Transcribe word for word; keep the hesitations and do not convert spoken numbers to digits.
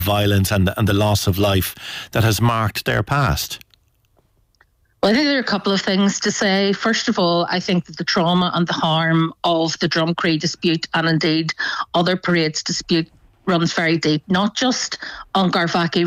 violence and, and the loss of life that has marked their past? Well, I think there are a couple of things to say. First of all, I think that the trauma and the harm of the Drumcree dispute, and indeed other parades dispute, runs very deep, not just on Garvaki